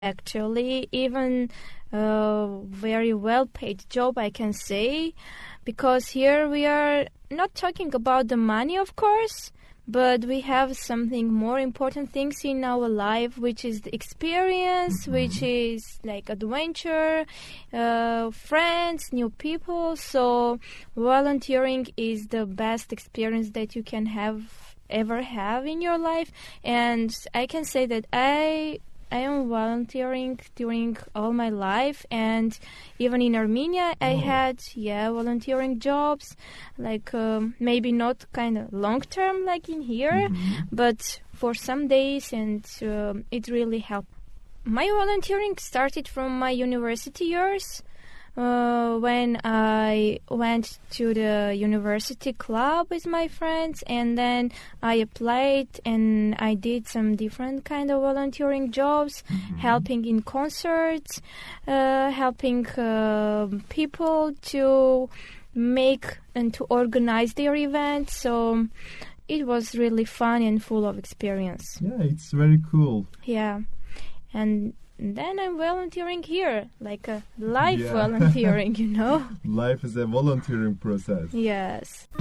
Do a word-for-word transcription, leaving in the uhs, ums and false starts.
Actually, even a very well-paid job, I can say, because here we are not talking about the money, of course, but we have something more important things in our life, which is the experience, Mm-hmm. which is like adventure, uh, friends, new people. So volunteering is the best experience that you can have ever have in your life. And I can say that I I am volunteering during all my life, and even in Armenia, I Oh. had yeah volunteering jobs, like um, maybe not kind of long term like in here, Mhm. but for some days, and um, it really helped. My volunteering started from my university years. Uh, when I went to the university club with my friends, and then I applied and I did some different kind of volunteering jobs, Mhm. helping in concerts, uh, helping uh, people to make and to organize their events. So it was really fun and full of experience. Yeah, it's very cool. Yeah, and then I'm volunteering here, like a life Yeah. volunteering, you know? Life is a volunteering process. Yes.